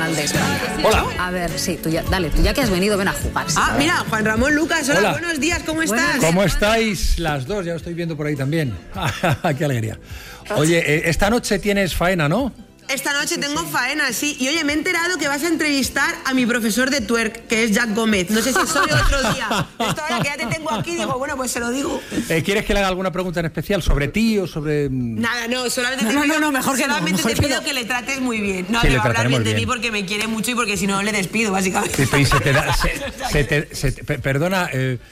grandes. Hola. A ver, sí, tú ya que has venido, ven a jugar. Sí, Mira, Juan Ramón Lucas, hola, buenos días, ¿cómo estás? ¿Cómo estáis las dos? Ya os estoy viendo por ahí también. ¡Qué alegría! Oye, esta noche tienes faena, ¿no? Esta noche tengo faena, sí. Y oye, me he enterado que vas a entrevistar a mi profesor de twerk, que es Jack Gómez. No sé si soy otro día. Esto ahora que ya te tengo aquí, digo, bueno, pues se lo digo. ¿Quieres que le haga alguna pregunta en especial sobre ti o sobre...? Nada, no, solamente te pido que le trates muy bien. No, sí, que va a hablar bien de mí porque me quiere mucho y porque si no le despido, básicamente. Sí, perdona,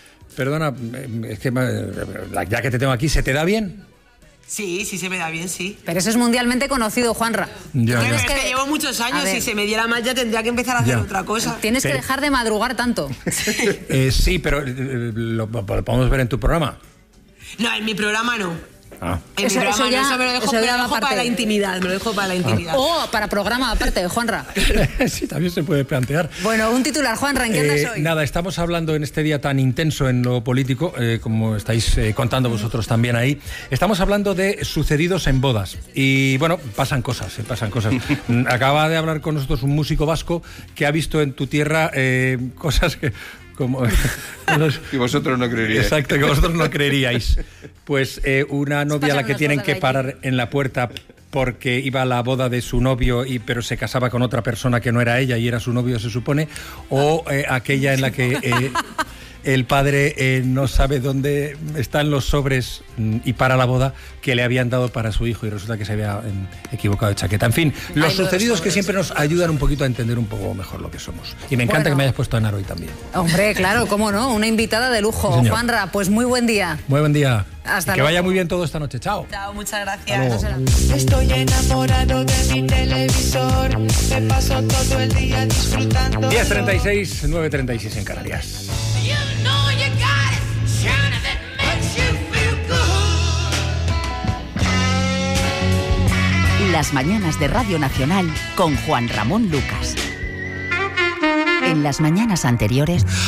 es que ya que te tengo aquí, ¿se te da bien? Sí, se me da bien, sí. Pero eso es mundialmente conocido, Juanra. Es que llevo muchos años, si se me diera mal ya tendría que empezar a hacer otra cosa. Tienes que dejar de madrugar tanto. Sí, pero lo podemos ver en tu programa. No, en mi programa no. En eso mi programa ya, me lo dejo para la intimidad. O para programa aparte, Juanra. Sí, también se puede plantear. Bueno, un titular, Juanra, ¿en qué andas hoy? Nada, estamos hablando en este día tan intenso en lo político, como estáis contando vosotros también ahí. Estamos hablando de sucedidos en bodas. Y bueno, pasan cosas. Acaba de hablar con nosotros un músico vasco que ha visto en tu tierra cosas que... que vosotros no creeríais. Exacto, que vosotros no creeríais. Pues una novia a la que tienen que parar en la puerta porque iba a la boda de su novio pero se casaba con otra persona que no era ella y era su novio, se supone, o aquella en la que el padre no sabe dónde están los sobres y para la boda que le habían dado para su hijo y resulta que se había equivocado de chaqueta. En fin, los sucedidos que siempre nos ayudan un poquito a entender un poco mejor lo que somos. Y me encanta que me hayas puesto a Anar hoy también. Hombre, claro, cómo no, una invitada de lujo. Sí, Juanra, pues muy buen día. Muy buen día. Hasta que luego. Vaya muy bien todo esta noche. Chao. Chao, muchas gracias. Estoy enamorado de mi televisor. Me paso todo el día disfrutando. 10:36, 9:36 en Canarias. Las mañanas de Radio Nacional con Juan Ramón Lucas. En las mañanas anteriores...